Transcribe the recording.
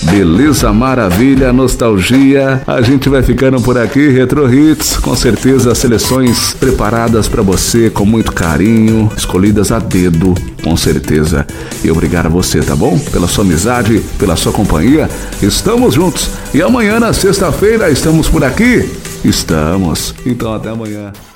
Beleza, maravilha, nostalgia. A gente vai ficando por aqui, Retro Hits, com certeza seleções preparadas pra você com muito carinho, escolhidas a dedo, com certeza. E obrigado a você, tá bom? Pela sua amizade, pela sua companhia. Estamos juntos. E amanhã, na sexta-feira, estamos por aqui? Estamos. Então até amanhã.